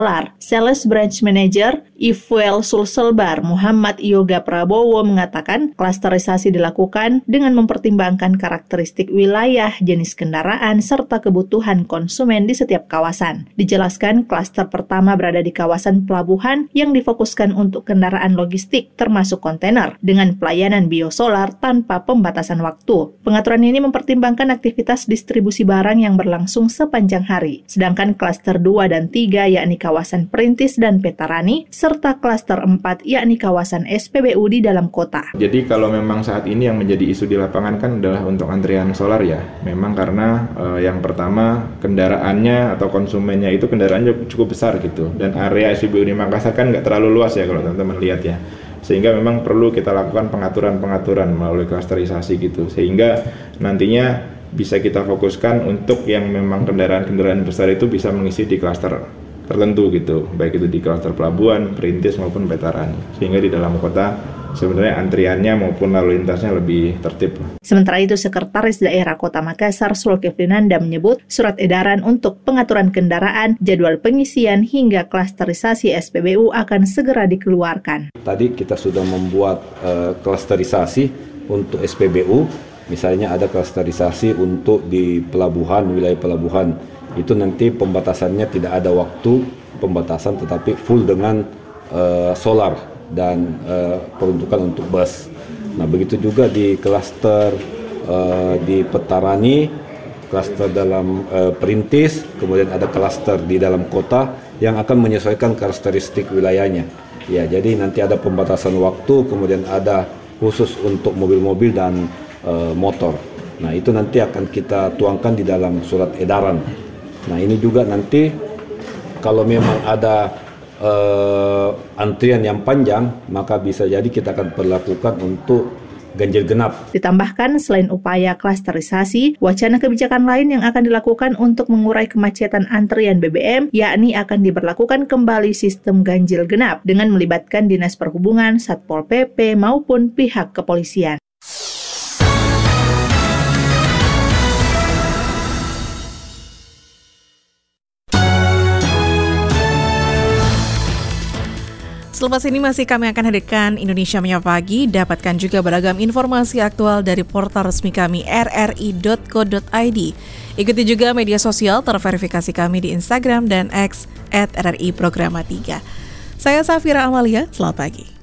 Sales Branch Manager Ifuel Sulselbar Muhammad Yoga Prabowo mengatakan klasterisasi dilakukan dengan mempertimbangkan karakteristik wilayah, jenis kendaraan, serta kebutuhan konsumen di setiap kawasan. Dijelaskan klaster pertama berada di kawasan pelabuhan yang difokuskan untuk kendaraan logistik termasuk kontainer dengan pelayanan biosolar tanpa pembatasan waktu. Pengaturan ini mempertimbangkan aktivitas distribusi barang yang berlangsung sepanjang hari. Sedangkan klaster 2 dan 3 yakni kawasan Perintis dan Petarani, serta klaster 4 yakni kawasan SPBU di dalam kota. Jadi kalau memang saat ini yang menjadi isu di lapangan kan adalah untuk antrian solar ya. Memang karena yang pertama kendaraannya atau konsumennya itu kendaraannya cukup besar gitu. Dan area SPBU di Makassar kan nggak terlalu luas ya kalau teman-teman lihat ya. Sehingga memang perlu kita lakukan pengaturan-pengaturan melalui klasterisasi gitu. Sehingga nantinya bisa kita fokuskan untuk yang memang kendaraan-kendaraan besar itu bisa mengisi di klaster tertentu gitu, baik itu di klaster pelabuhan, Perintis maupun Petarani, sehingga di dalam kota sebenarnya antriannya maupun lalu lintasnya lebih tertib. Sementara itu, Sekretaris Daerah Kota Makassar Zulkifli Nanda menyebut surat edaran untuk pengaturan kendaraan, jadwal pengisian hingga klasterisasi SPBU akan segera dikeluarkan. Tadi kita sudah membuat klasterisasi untuk SPBU, misalnya ada klasterisasi untuk di pelabuhan, wilayah pelabuhan. Itu nanti pembatasannya tidak ada waktu pembatasan tetapi full dengan solar dan peruntukan untuk bus. Nah begitu juga di klaster di Petarani, klaster dalam Perintis, kemudian ada klaster di dalam kota yang akan menyesuaikan karakteristik wilayahnya. Ya jadi nanti ada pembatasan waktu, kemudian ada khusus untuk mobil-mobil dan motor. Nah itu nanti akan kita tuangkan di dalam surat edaran. Nah ini juga nanti kalau memang ada antrian yang panjang, maka bisa jadi kita akan perlakukan untuk ganjil genap. Ditambahkan selain upaya klasterisasi, wacana kebijakan lain yang akan dilakukan untuk mengurai kemacetan antrian BBM, yakni akan diberlakukan kembali sistem ganjil genap dengan melibatkan Dinas Perhubungan, Satpol PP maupun pihak kepolisian. Selepas ini masih kami akan hadirkan Indonesia Menyapa Pagi. Dapatkan juga beragam informasi aktual dari portal resmi kami rri.co.id. Ikuti juga media sosial terverifikasi kami di Instagram dan X @RRI Programa 3. Saya Safira Amalia, selamat pagi.